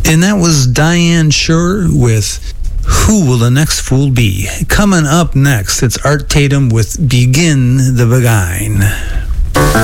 And that was Diane Shure with Who Will the Next Fool Be? Coming up next, it's Art Tatum with Begin the Beguine.